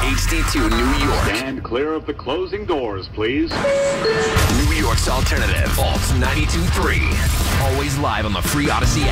HD2 New York. Stand clear of the closing doors, please. New York's alternative. Alt 92.3. Always live on the free Odyssey app.